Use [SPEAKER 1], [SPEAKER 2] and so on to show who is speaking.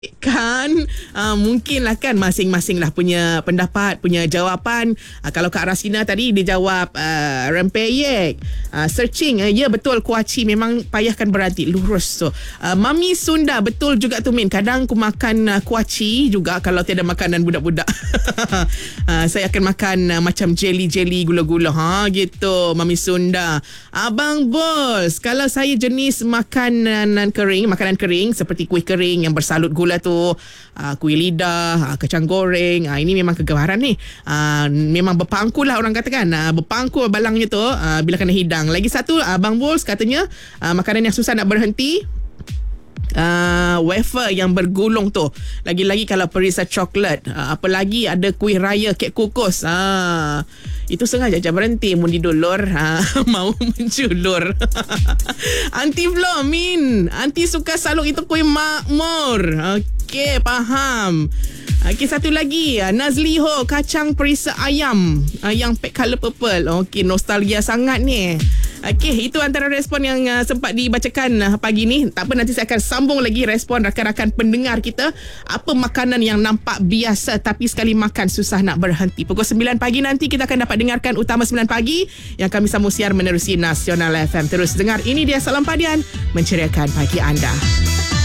[SPEAKER 1] kan mungkinlah kan masing-masing lah punya pendapat, punya jawapan. Kalau Kak Rasina tadi dia jawab rempeyek, searching, ya betul, kuaci memang payahkan berhenti lurus. So Mami Sunda, betul juga tu Min, kadang aku makan kuaci juga kalau tiada makanan budak-budak. Saya akan makan macam jelly-jelly, gula-gula gitu Mami Sunda. Abang Bos, kalau saya jenis makanan kering seperti kuih kering yang bersalut gula tu, kuih lidah, kacang goreng, ini memang kegemaran ni. Memang berpangku lah orang kata kan, berpangku balangnya tu bila kena hidang. Lagi satu, Abang Bols katanya makanan yang susah nak berhenti, wafer yang bergulung tu, lagi-lagi kalau perisa coklat, apalagi ada kuih raya, kek kukus, itu sengaja je berhenti mundi dulur, mau menculur. Anti Flo, Min, Anti suka saluk itu kuih makmur. Okey, faham. Okey, satu lagi, Nazliho, kacang perisa ayam yang pack colour purple. Okey, nostalgia sangat ni. Okey, itu antara respon yang sempat dibacakan pagi ni. Tak apa, nanti saya akan sambung lagi respon rakan-rakan pendengar kita. Apa makanan yang nampak biasa tapi sekali makan susah nak berhenti. Pukul 9 pagi nanti kita akan dapat dengarkan Utama 9 Pagi yang kami sambung siar menerusi Nasional FM. Terus dengar, ini dia Salam Padian, menceriakan pagi anda.